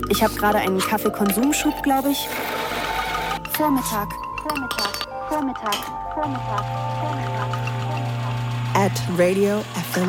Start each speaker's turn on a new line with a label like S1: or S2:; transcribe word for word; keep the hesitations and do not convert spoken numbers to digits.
S1: Ich habe gerade einen Kaffeekonsumschub, glaube ich.
S2: Vormittag. Vormittag. Vormittag. Vormittag. Vormittag. At Radio F M